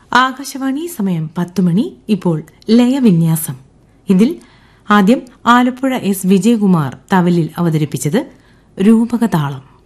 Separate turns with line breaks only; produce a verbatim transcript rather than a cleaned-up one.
ആകാശവാണി സമയം പത്തുമണി. ഇപ്പോൾ ലയവിന്യാസം. ഇതിൽ ആദ്യം ആലപ്പുഴ എസ് വിജയകുമാർ തവലിൽ അവതരിപ്പിച്ചത് രൂപകതാളം.